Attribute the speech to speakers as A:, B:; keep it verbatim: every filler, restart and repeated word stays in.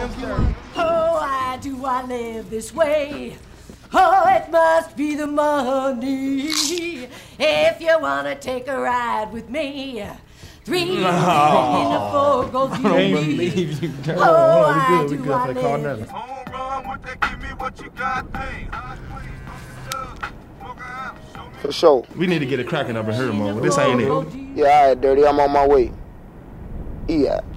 A: Oh, why do I live this way? Oh, it must be the money. If you wanna take a ride with me, three no. in a four gold
B: I don't believe you, girl.
A: Oh,
B: Hold on, we
A: why
B: good, we
A: do
B: good
A: I
B: for the call
A: live?
B: now.
C: Home run, what they give me, what you got, thing.
D: For sure.
B: We need to get it cracking up in here, man. This ain't it.
D: Yeah, all right, Dirty. I'm on my way. Yeah.